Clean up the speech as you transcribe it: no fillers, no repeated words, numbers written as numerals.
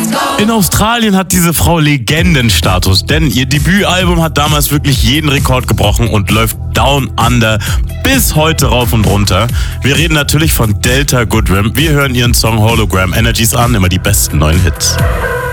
In Australien hat diese Frau Legendenstatus, denn ihr Debütalbum hat damals wirklich jeden Rekord gebrochen und läuft Down Under bis heute rauf und runter. Wir reden natürlich von Delta Goodrem. Wir hören ihren Song Hologram Energies an, immer die besten neuen Hits.